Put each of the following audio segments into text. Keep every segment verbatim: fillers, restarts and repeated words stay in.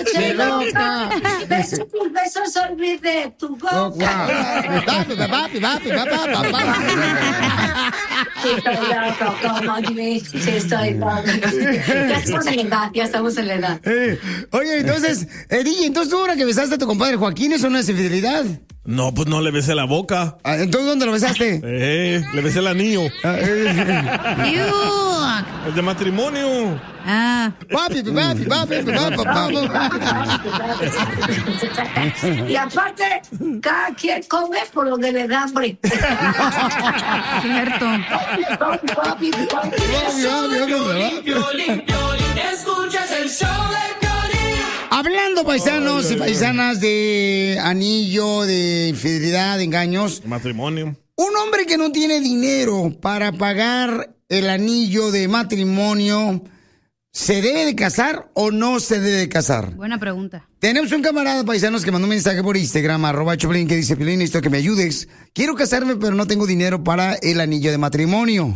noche loca. Besos, besos, olvide tu boca. Papi, papi, papi, papi, papi. Sí, estoy loco, como Jimmy. Sí, estoy loco. Ya estamos en la edad, ya estamos en la edad. Eh, oye, entonces, eh, D J, entonces tú ahora que besaste a tu compadre Joaquín, ¿eso no es infidelidad? No, pues no le besé la boca. Ah, ¿entonces dónde lo besaste? Eh, le besé el anillo. Ah, eh. El de matrimonio. Ah. Papi, papi, papi, papi, papi. Y aparte, cada quien come por lo que le da hambre. Cierto. Papi, papi, Escuchas el show de Piolín. Hablando, paisanos y paisanas, de anillo, de infidelidad, de engaños. Matrimonio. Un hombre que no tiene dinero para pagar el anillo de matrimonio, ¿se debe de casar o no se debe de casar? Buena pregunta. Tenemos un camarada, paisanos, que mandó un mensaje por Instagram, arroba Choplin, que dice: Piolín, necesito que me ayudes. Quiero casarme, pero no tengo dinero para el anillo de matrimonio.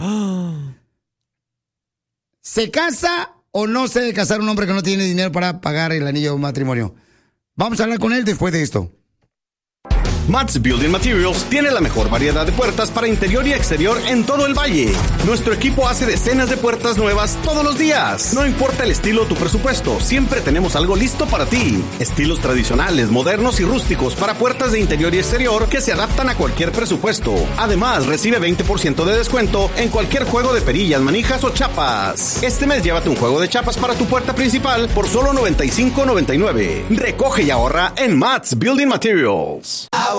¿Se casa o no se debe casar un hombre que no tiene dinero para pagar el anillo de matrimonio? Vamos a hablar con él después de esto. Matt's Building Materials tiene la mejor variedad de puertas para interior y exterior en todo el valle. Nuestro equipo hace decenas de puertas nuevas todos los días. No importa el estilo o tu presupuesto, siempre tenemos algo listo para ti. Estilos tradicionales, modernos y rústicos para puertas de interior y exterior que se adaptan a cualquier presupuesto. Además, recibe veinte por ciento de descuento en cualquier juego de perillas, manijas o chapas. Este mes llévate un juego de chapas para tu puerta principal por solo noventa y cinco noventa y nueve. Recoge y ahorra en Matt's Building Materials.